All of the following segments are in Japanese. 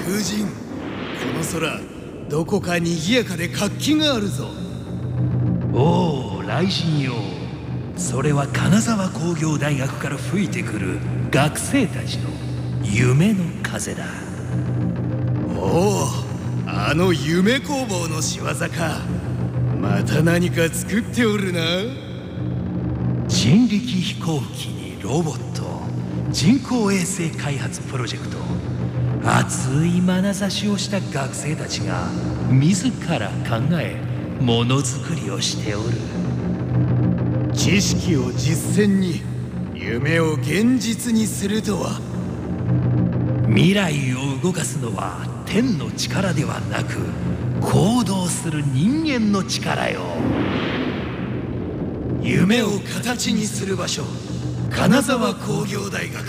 風神、この空どこか賑やかで活気があるぞ。 おお、雷神よ。それは金沢工業大学から吹いてくる学生たちの夢の風だ。 おお、あの夢工房の仕業か。また何か作っておるな。 人力飛行機にロボット、人工衛星開発プロジェクト、熱い眼差しをした学生たちが自ら考えものづくりをしておる。 知識を実践に、夢を現実にするとは。 未来を動かすのは天の力ではなく、行動する人間の力よ。 夢を形にする場所、金沢工業大学。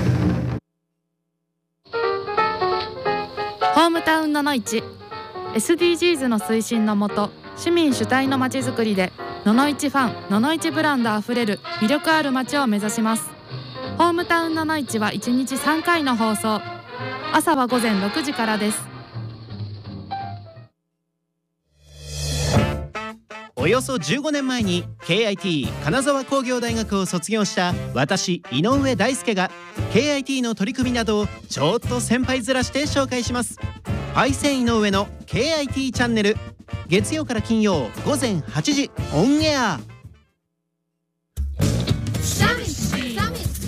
ホームタウンののいち SDGs の推進のもと、市民主体のまちづくりでののいちファン、ののいちブランドあふれる魅力ある街を目指します。ホームタウンののいちは1日3回の放送。朝は午前6時からです。 およそ15年前に KIT 金沢工業大学を卒業した私井上大輔が KIT の取り組みなどをちょっと先輩面して紹介します。パイセン井上の KIT チャンネル、月曜から金曜午前8時オンエア。